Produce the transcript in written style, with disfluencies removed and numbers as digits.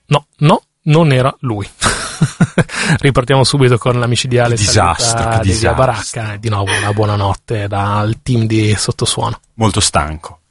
non era lui. Ripartiamo subito con la micidiale disastro di Via Baracca. Di nuovo una buonanotte dal team di Sottosuono. Molto stanco.